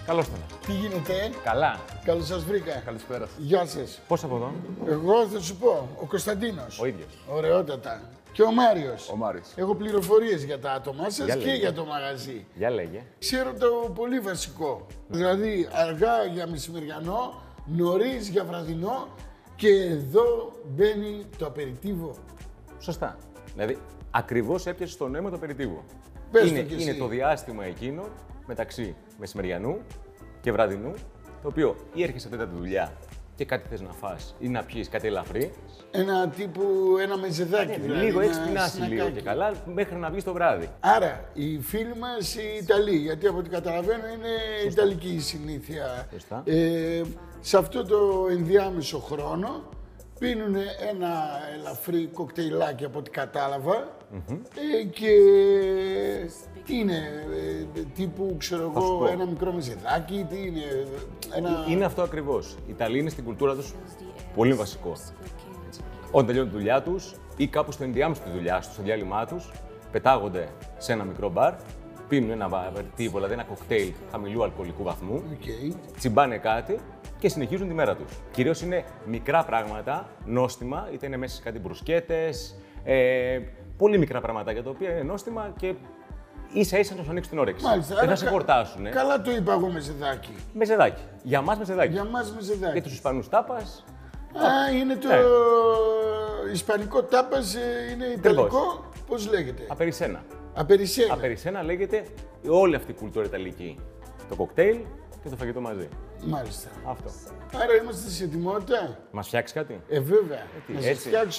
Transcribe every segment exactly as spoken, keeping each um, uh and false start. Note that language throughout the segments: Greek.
Καλώς ήρθατε. Τι γίνεται, Καλά. καλώς σας βρήκα. Καλησπέρα. Γεια σας. Πώς από εδώ? Εγώ θα σου πω, ο Κωνσταντίνος. Ο ίδιος. Ωραιότατα. Και ο Μάριος. Ο Μάριος. Έχω πληροφορίες για τα άτομά σας Για και λέγε. για το μαγαζί. Για λέγε. Ξέρω το πολύ βασικό. Δηλαδή, αργά για μεσημεριανό, νωρίς για βραδινό και εδώ μπαίνει το απεριτίβο. Σωστά. Δηλαδή, ακριβώς έπιασε το νόημα το απεριτίβο. Πες είναι, το κι εσύ. είναι το διάστημα εκείνο μεταξύ μεσημεριανού και βραδινού, το οποίο ή έρχεσαι τέτα τη δουλειά και κάτι θες να φας ή να πιείς κάτι ελαφρύ. Ένα τύπου, ένα μεζεδάκι δηλαδή. λίγο ένα έχεις πεινάσει λίγο σνακάκι. και καλά μέχρι να βγεις το βράδυ. Άρα, οι φίλοι μας οι Ιταλοί, γιατί από ό,τι καταλαβαίνω είναι Ιταλική η συνήθεια. Σωστά. Ε, σε αυτό το ενδιάμεσο χρόνο πίνουν ένα ελαφρύ κοκτέιλάκι από ό,τι κατάλαβα ε, και τι είναι, ε, τύπου ξέρω Θα σου εγώ πω. ένα μικρό μεζεδάκι, τι είναι, ένα... Είναι αυτό ακριβώς. Οι Ιταλοί είναι στην κουλτούρα τους πολύ βασικό. Όταν τελειώνουν τη δουλειά τους ή κάπου στο ενδιάμεσο τη δουλειά τους, στο διάλειμμά τους, πετάγονται σε ένα μικρό μπαρ, πίνουν ένα βαρτίβο, δηλαδή ένα κοκτέιλ χαμηλού αλκοολικού βαθμού, Okay. τσιμπάνε κάτι και συνεχίζουν τη μέρα τους. Κυρίως είναι μικρά πράγματα, νόστιμα, είτε είναι μέσα σε κάτι μπρουσκέτες, ε, πολύ μικρά πραγματάκια τα οποία είναι νόστιμα και ίσα ίσα να σου ανοίξουν την όρεξη. Μάλιστα, Δεν άρα θα σε κα- χορτάσουν. Καλά το είπα εγώ μεζεδάκι. Μεζεδάκι. Για μας μεζεδάκι. Για μας μεζεδάκι. Για τους Ισπανούς τάπας. Α, είναι το Ναι. ισπανικό τάπας, ε, είναι ιταλικό, πώς λέγεται. Απερισένα. Απερισένα. Απερισένα λέγεται όλη αυτή η κουλτούρα ιταλική. Το κοκτέιλ και το φαγητό μαζί. Μάλιστα. Αυτό. Άρα είμαστε σε ετοιμότητα. Μας φτιάξει κάτι. Ε, βέβαια. τι, να σας έτσι. φτιάξω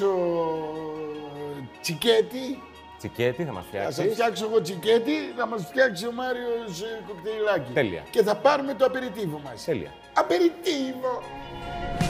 τσικέτι. Τσικέτι θα μας Θα σας φτιάξει. φτιάξω εγώ τσικέτι, θα μας φτιάξει ο Μάριος ε, κοκτέιλάκι. Τέλεια. Και θα πάρουμε το απεριτίβο μας. Τέλεια. Απεριτίβο!